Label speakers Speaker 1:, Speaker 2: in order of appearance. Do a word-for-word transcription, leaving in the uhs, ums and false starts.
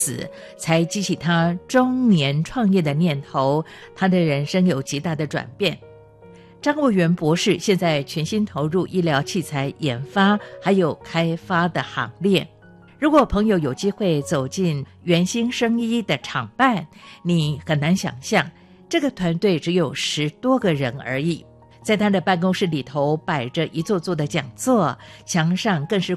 Speaker 1: 死，才激起他中年创业的念头，他的人生有极大的转变。张卫元博士现在全心投入医疗器材研发还有开发的行列。如果朋友有机会走进元兴生医的厂办，你很难想象这个团队只有十多个人而已。在他的办公室里头摆着一座座的讲座，墙上更是